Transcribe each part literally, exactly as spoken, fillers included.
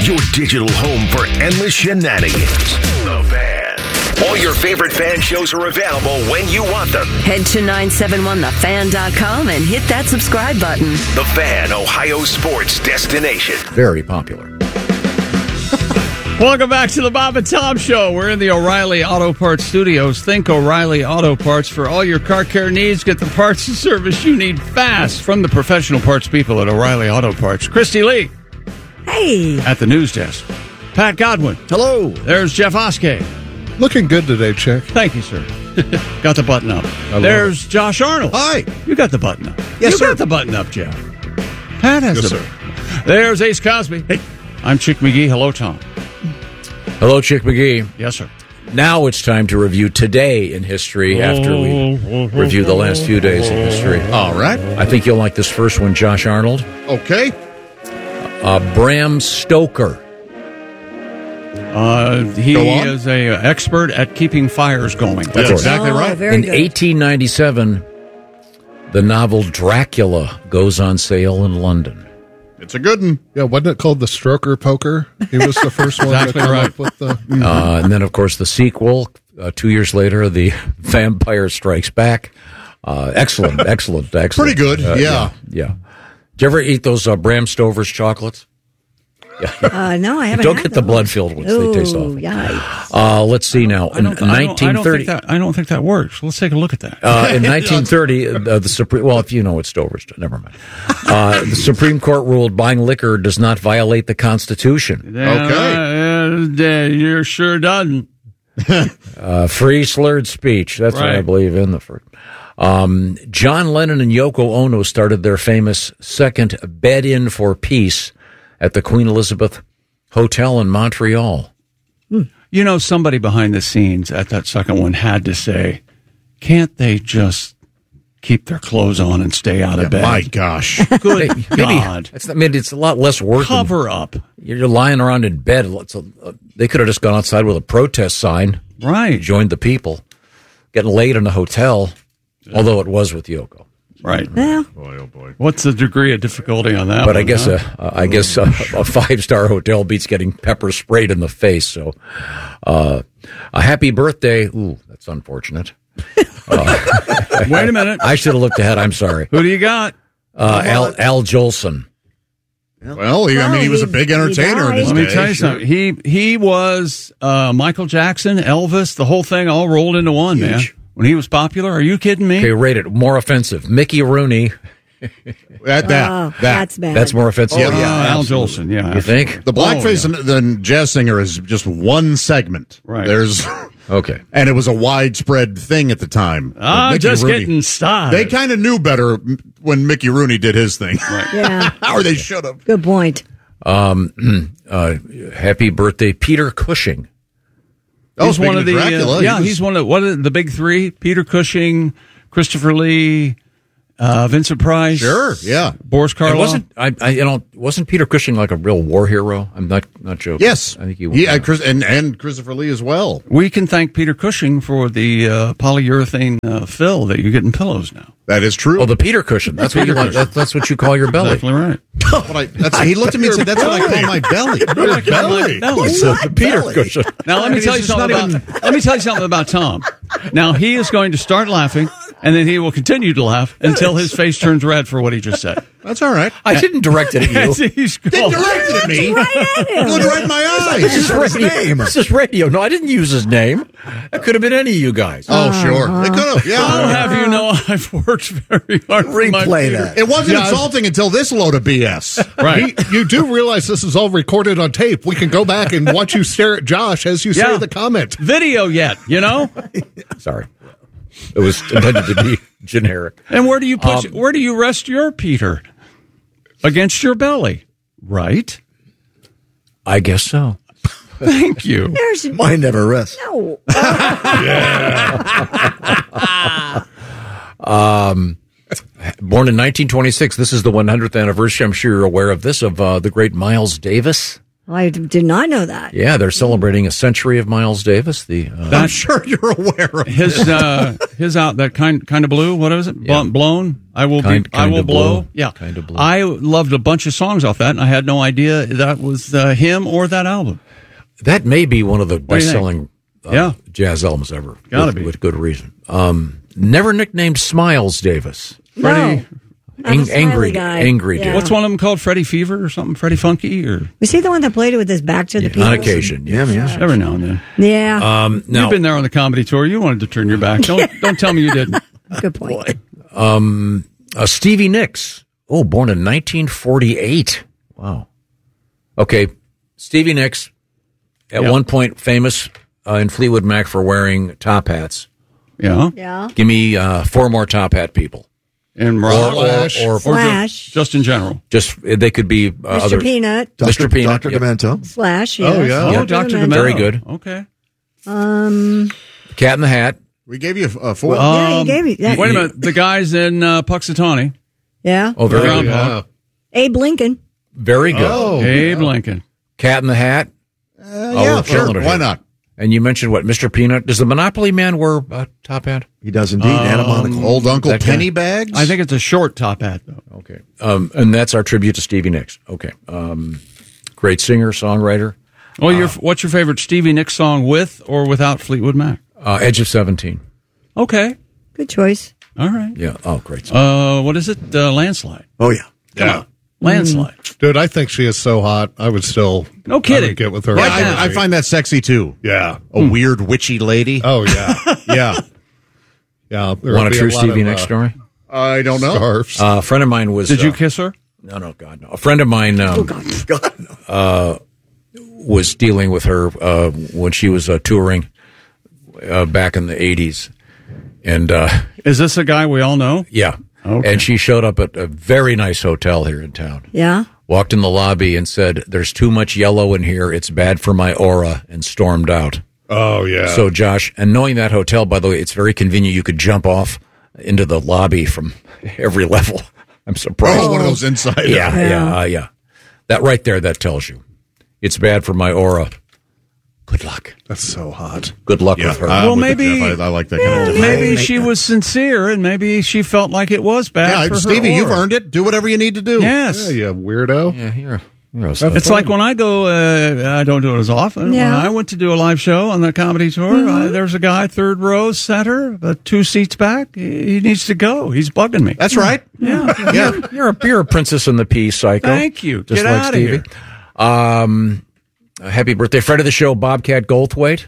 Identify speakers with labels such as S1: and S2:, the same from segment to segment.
S1: your digital home for endless shenanigans. The Fan. All your favorite Fan shows are available when you want them.
S2: Head to nine seven one the fan dot com and hit that subscribe button.
S1: The Fan, Ohio sports destination.
S3: Very popular.
S4: Welcome back to the Bob and Tom Show. We're in the O'Reilly Auto Parts Studios. Think O'Reilly Auto Parts for all your car care needs. Get the parts and service you need fast from the professional parts people at O'Reilly Auto Parts. Christy Lee.
S5: Hey.
S4: At the news desk. Pat Godwin.
S3: Hello.
S4: There's Jeff Oskey.
S6: Looking good today, Chick.
S4: Thank you, sir. Got the button up. There's it. Josh Arnold.
S6: Hi.
S4: You got the button up.
S6: Yes,
S4: you
S6: sir.
S4: You got the button up, Jeff. Pat has
S6: yes,
S4: the
S6: sir.
S4: There's Ace Cosby. Hey, I'm Chick McGee. Hello, Tom.
S3: Hello, Chick McGee.
S4: Yes, sir.
S3: Now it's time to review today in history after we review the last few days in history.
S6: All right.
S3: I think you'll like this first one, Josh Arnold.
S6: Okay.
S3: Uh, Bram Stoker.
S4: Uh, he is a uh, expert at keeping fires going.
S3: That's
S6: yes. exactly
S5: oh,
S6: right.
S5: Very
S3: in
S5: good.
S3: eighteen ninety-seven, the novel Dracula goes on sale in London.
S6: It's a good one. Yeah, wasn't it called The Stroker Poker? He was the first one
S4: Exactly
S6: to come
S4: right.
S6: up with the...
S3: Uh, and then, of course, the sequel, uh, two years later, The Vampire Strikes Back. Uh, excellent, excellent, excellent.
S6: Pretty good,
S3: Uh,
S6: yeah.
S3: yeah. Yeah. Did you ever eat those uh, Bram Stoker's chocolates?
S5: Uh, no, I haven't.
S3: Don't
S5: had
S3: get the
S5: those.
S3: blood-filled ones.
S5: Ooh,
S3: they taste awful.
S5: Yikes.
S3: Uh, let's see now.
S4: I
S3: In
S4: don't, I don't, I don't
S3: nineteen thirty,
S4: think that, I don't think that works. Let's take a look at that.
S3: uh, in nineteen thirty, uh, the Supreme. Well, if you know it's Stover's, never mind. Uh, the Supreme Court ruled buying liquor does not violate the Constitution.
S4: Okay. Uh, you sure doesn't.
S3: Uh, free slurred speech. That's what I
S4: Right.
S3: believe in. The first. Um, John Lennon and Yoko Ono started their famous second Bed In for Peace at the Queen Elizabeth Hotel in Montreal.
S4: You know, somebody behind the scenes at that second one had to say, can't they just keep their clothes on and stay out of bed?
S6: My gosh.
S4: Good
S3: Maybe
S4: God.
S3: it's, I mean, it's a lot less work. than-
S4: Cover up.
S3: You're lying around in bed. It's a, uh, they could have just gone outside with a protest sign,
S4: Right.
S3: joined the people, getting laid in a hotel, although it was with Yoko.
S4: Right.
S5: Well,
S6: Boy, oh boy.
S4: What's the degree of difficulty on that
S3: But
S4: one,
S3: I guess
S4: huh?
S3: uh, I guess uh, a five star hotel beats getting pepper sprayed in the face. So, uh, a happy birthday. Ooh, that's unfortunate. Uh,
S4: Wait a minute.
S3: I should have looked ahead. I'm sorry.
S4: Who do you got?
S3: Uh, Al Al Jolson.
S6: Well, he, I mean, he was a big entertainer in his
S4: Let me
S6: day.
S4: tell you
S6: Sure.
S4: something. He he was uh, Michael Jackson, Elvis, the whole thing all rolled into one, man. When he was popular, are you kidding me?
S3: Okay, rate it more offensive. Mickey Rooney.
S6: At that,
S5: oh,
S6: that.
S5: that's bad.
S3: That's more offensive.
S6: Oh,
S4: Uh,
S6: yeah,
S4: Al
S6: absolutely.
S4: Jolson, yeah.
S3: You think?
S6: The blackface
S4: Oh, yeah.
S6: and the jazz singer is just one segment.
S4: Right.
S6: There's,
S3: Okay.
S6: and it was a widespread thing at the time.
S4: Ah,
S6: Mickey
S4: just
S6: Rooney.
S4: getting started.
S6: They kind of knew better when Mickey Rooney did his thing.
S4: Right.
S5: Yeah.
S6: Or they should have.
S5: Good point.
S3: Um, uh, happy birthday, Peter Cushing.
S6: Oh,
S4: He's
S6: speaking
S4: one of the uh,
S6: Dracula,
S4: yeah.
S6: he was-
S4: He's one of what are the big three: Peter Cushing, Christopher Lee, uh, Vincent Price.
S6: Sure, yeah.
S4: Boris
S3: It
S4: Karloff.
S3: wasn't I, I? You know, wasn't Peter Cushing like a real war hero? I'm not not joking.
S6: Yes.
S3: I think he.
S6: Yeah, Chris, and, and Christopher Lee as well.
S4: We can thank Peter Cushing for the uh, polyurethane uh, fill that you get in pillows now.
S6: That is true.
S3: Oh, the Peter Cushion. That's what you like. That, that's what you call your belly.
S4: Exactly right.
S6: What I, that's, he looked at me and said, that's what I call my belly. Your belly.
S4: belly.
S3: So the Peter Cushion.
S4: Now let me
S6: mean,
S4: tell you
S6: it's just
S4: something
S6: not
S4: about let me tell you something about Tom. Now he is going to start laughing, and then he will continue to laugh until his face turns red for what he just said.
S6: That's all right.
S3: I didn't direct it at you.
S4: As he's
S6: Didn't
S4: going-
S6: direct it at me. Looked right in my
S3: This is
S6: eyes.
S3: radio. This is radio. No, I didn't use his name. That could have been any of you guys.
S6: Oh, sure. It could have.
S4: I'll
S6: Yeah.
S4: have you know I've worked very hard. for my
S7: Replay
S4: Peter.
S7: that.
S6: It wasn't
S7: Yeah, I-
S6: insulting until this load of B S.
S4: Right.
S7: You, you do realize this is all recorded on tape. We can go back and watch you stare at Josh as you
S4: Yeah.
S7: say the comment.
S4: Video yet, you know?
S3: Sorry. It was intended to be generic.
S4: And where do you put
S3: Um,
S4: where do you rest your Peter? Against your belly. Right?
S3: I guess so.
S4: Thank you.
S5: There's
S7: Mine never rests.
S5: no.
S3: Um, born in nineteen twenty-six. This is the one hundredth anniversary. I'm sure you're aware of this, of uh, the great Miles Davis.
S5: I did not know that.
S3: Yeah, they're celebrating a century of Miles Davis. The uh,
S8: I'm sure you're aware of
S4: his uh, his out that kind kind of blue. What is it?
S3: Yeah.
S4: Blown. I will
S3: Kind-
S4: be. I will
S3: Kinda
S4: blow.
S3: Blue.
S4: Yeah,
S3: Kinda Blue.
S4: I loved a bunch of songs off that, and I had no idea that was uh, him or that album.
S3: that may be one of the
S4: do you think?
S3: best-selling uh,
S4: Yeah.
S3: jazz albums ever.
S4: Gotta
S3: with,
S4: be.
S3: with good reason. Um, never nicknamed Smiles Davis.
S4: Freddie.
S5: No. Not a
S3: Ang-
S5: smiley
S3: angry,
S5: guy.
S3: angry.
S5: Yeah.
S3: Davis.
S4: What's one of them called? Freddie Fever or something? Freddie Funky or
S5: Was he the one that played it with his back to the people?
S3: On occasion, yeah, yeah.
S4: every now and then.
S5: Yeah.
S3: Um, now,
S4: You've been there on the comedy tour. You wanted to turn your back. Don't don't tell me you didn't.
S5: Good point.
S3: uh, Stevie Nicks. Oh, born in nineteen forty-eight. Wow. Okay, Stevie Nicks, at
S4: Yeah.
S3: one point famous uh, in Fleetwood Mac for wearing top hats.
S4: Yeah.
S5: Yeah.
S3: Give me uh, four more top hat people.
S4: And
S3: Or,
S4: rock.
S3: or,
S6: Slash.
S3: or,
S4: Or
S5: Slash.
S4: just, just in general.
S3: just, they could be uh,
S5: Mister
S3: other.
S5: Peanut.
S3: Mister Peanut.
S8: Doctor
S3: yep.
S8: Demento.
S5: Slash.
S6: Oh,
S5: Yes.
S6: yeah.
S3: Yeah.
S4: Oh, Doctor
S5: Demento.
S4: Demento.
S3: Very good.
S4: Okay.
S5: Um.
S3: Cat in the Hat.
S8: We gave you uh, four.
S5: Yeah, you gave me that.
S4: Wait a minute. The guys in uh, Puxatawny.
S5: Yeah.
S3: Oh, very good.
S4: Groundhog.
S5: Abe Lincoln.
S3: Very good.
S6: Oh,
S4: Abe Lincoln.
S3: Cat in the Hat.
S8: Uh,
S3: Oh,
S8: yeah,
S3: we're
S8: sure.
S3: killing it
S8: Why
S3: here.
S8: not?
S3: And you mentioned what, Mister Peanut? Does the Monopoly man wear a top hat?
S8: He does indeed. Animonic. Old Uncle
S3: that guy.
S8: Pennybags.
S4: I think it's a short top hat, though.
S3: Okay. Um, and that's our tribute to Stevie Nicks. Okay. Um, great singer, songwriter.
S4: Well, your, what's your favorite Stevie Nicks song with or without Fleetwood Mac?
S3: Uh, Edge of seventeen.
S4: Okay.
S5: Good choice.
S4: All right.
S3: Yeah. Oh, great song.
S4: Uh, what is it? Uh, Landslide.
S8: Oh yeah.
S4: Come on. Landslide.
S6: dude, I think she is so hot. I would still.
S4: No kidding.
S6: I would get with her.
S8: Yeah,
S6: right now.
S8: I, I find that sexy too.
S6: Yeah.
S8: A weird witchy lady.
S6: Oh yeah.
S8: Yeah.
S6: Yeah. there
S3: Want
S6: would
S3: a
S6: be
S3: true
S6: lot
S3: Stevie
S6: of,
S3: Nicks
S6: uh,
S3: story?
S8: I don't know.
S6: Scarves.
S3: Uh, a friend of mine was.
S4: Did you
S3: uh,
S4: kiss her?
S3: No, no, God, no. A friend of mine um,
S5: Oh, God.
S3: uh, was dealing with her uh, when she was uh, touring uh, back in the eighties. And, uh,
S4: Is this a guy we all know?
S3: yeah.
S4: Okay.
S3: And she showed up at a very nice hotel here in town.
S5: Yeah.
S3: Walked in the lobby and said, "There's too much yellow in here. It's bad for my aura," and stormed out.
S6: Oh yeah.
S3: So, Josh, and knowing that hotel, by the way, it's very convenient. You could jump off into the lobby from every level. I'm surprised.
S8: Oh, one of those inside.
S3: Yeah,
S5: Yeah.
S3: yeah, uh, yeah. That right there, that tells you. It's bad for my aura. Good luck.
S6: That's so hot.
S3: Good luck
S8: Yeah.
S3: with her.
S8: I'm
S4: Well,
S8: with
S4: maybe-
S8: you, Jeff. I, I like that kind of.
S4: Maybe she was sincere, and maybe she felt like it was bad
S8: Yeah,
S4: for her
S8: Stevie, you've
S4: aura.
S8: earned it. Do whatever you need to do.
S4: Yes.
S6: Yeah, you weirdo.
S3: yeah, you're, you're a
S4: It's like when I go, uh, I don't do it as often.
S5: Yeah.
S4: When I went to do a live show on the comedy tour, uh, there's a guy, third row, center, uh, two seats back. He, he needs to go. He's bugging me.
S8: That's right.
S4: Yeah.
S8: Yeah.
S3: you're a, you're a princess in the pea, psycho.
S4: Thank you.
S3: Just
S4: Get
S3: like
S4: out of
S3: Stevie.
S4: here.
S3: Um, uh, happy birthday, friend of the show, Bobcat Goldthwait.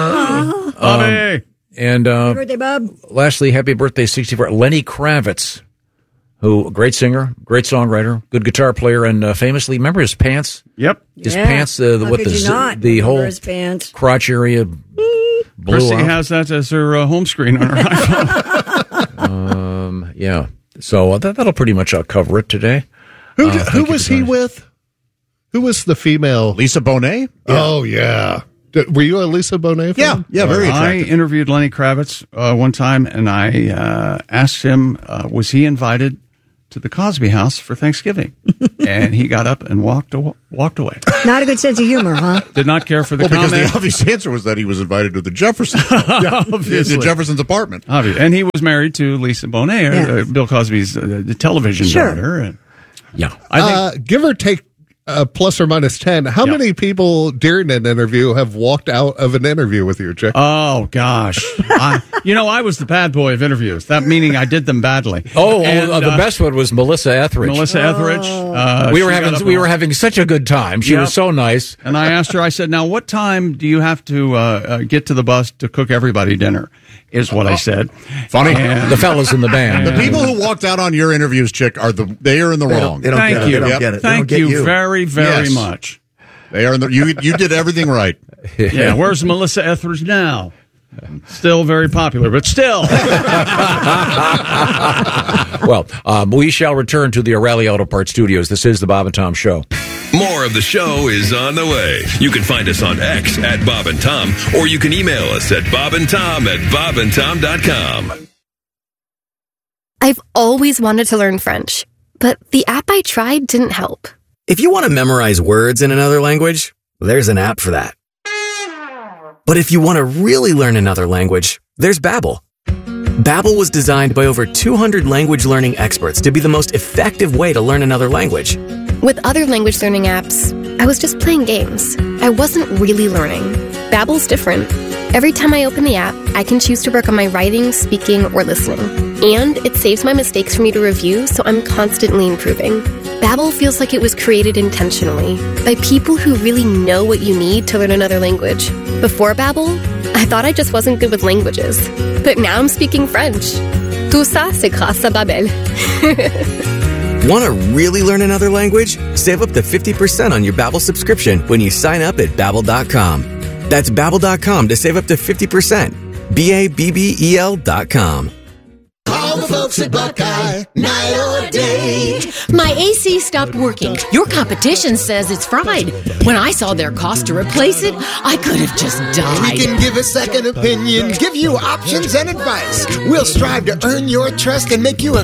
S4: Bobby.
S3: And uh,
S5: Birthday, Bob.
S3: lastly, happy birthday, sixty-four, Lenny Kravitz, who great singer, great songwriter, good guitar player, and uh, famously, remember his pants?
S4: Yep.
S3: His
S5: Yeah.
S3: pants, uh,
S5: How
S3: with
S5: could
S3: the
S5: you
S3: z-
S5: not
S3: the
S5: remember
S3: whole
S5: his pants?
S3: crotch area blew
S4: Christy
S3: out.
S4: has that as her uh, home screen on her iPhone.
S3: Um, yeah. So uh, that, that'll pretty much uh, cover it today.
S6: Who
S3: Uh,
S6: did-
S3: thank
S6: who
S3: you
S6: was
S3: for
S6: he
S3: joining us.
S6: with? Who was the female?
S8: Lisa Bonet.
S6: Oh yeah. Did- were you a Lisa Bonet fan?
S8: Yeah. Yeah. Very
S4: I
S8: attractive.
S4: interviewed Lenny Kravitz uh, one time, and I uh, asked him, uh, was he invited to the Cosby House for Thanksgiving? And he got up and walked aw- walked away.
S5: Not a good sense of humor, huh?
S4: Did not care for the
S8: Well, because
S4: comment.
S8: the obvious answer was that he was invited to the Jefferson,
S4: Obviously.
S8: the Jefferson's apartment.
S4: Obvious. And he was married to Lisa Bonet,
S5: Yeah.
S4: uh, Bill Cosby's uh, the television
S5: Sure.
S4: daughter. And
S3: Yeah.
S4: I think
S6: Uh, give or take uh, plus or minus ten. How
S4: Yeah.
S6: many people during an interview have walked out of an interview with you, Chick?
S4: Oh gosh, I, you know I was the bad boy of interviews. That meaning I did them badly.
S3: Oh,
S4: And,
S3: uh, the
S4: uh,
S3: best one was Melissa Etheridge.
S4: Melissa Etheridge. Uh,
S3: we were
S4: she got
S3: having
S4: up
S3: we
S4: and-
S3: were having such a good time. She
S4: Yep.
S3: was so nice.
S4: And I asked her. I said, "Now, what time do you have to uh, uh, get to the bus to cook everybody dinner?" Is what I said.
S8: Funny.
S4: And-
S3: The fellas in the band.
S8: The people who walked out on your interviews, Chick, are the they are in the
S9: They
S8: wrong.
S9: don't, they don't
S4: Thank
S9: get it.
S4: you.
S9: They don't
S8: Yep.
S9: get it. They
S4: Thank
S9: don't get
S4: you,
S9: you.
S4: very, very
S8: Yes.
S4: much.
S8: They are in the you. You did everything right.
S4: Yeah, where's Melissa Etheridge now? Still very popular, but still.
S3: Well, um, we shall return to the O'Reilly Auto Parts Studios. This is the Bob and Tom Show.
S1: More of the show is on the way. You can find us on X at Bob and Tom, or you can email us at bob and tom at bob and tom dot com.
S10: I've always wanted to learn French, but the app I tried didn't help.
S9: If you want to memorize words in another language, there's an app for that. But if you want to really learn another language, there's Babbel. Babbel was designed by over two hundred language learning experts to be the most effective way to learn another language.
S10: With other language learning apps, I was just playing games. I wasn't really learning. Babbel's different. Every time I open the app, I can choose to work on my writing, speaking, or listening. And it saves my mistakes for me to review, so I'm constantly improving. Babbel feels like it was created intentionally by people who really know what you need to learn another language. Before Babbel, I thought I just wasn't good with languages. But now I'm speaking French. Tout ça, c'est grâce à Babbel.
S9: Want to really learn another language? Save up to fifty percent on your Babbel subscription when you sign up at Babbel dot com. That's Babbel dot com to save up to fifty percent. B A B B E L dot com.
S11: Call the folks at Buckeye, night or day.
S12: My A C stopped working. Your competition says it's fried. When I saw their cost to replace it, I could have just died.
S11: We can give a second opinion, give you options and advice. We'll strive to earn your trust and make you a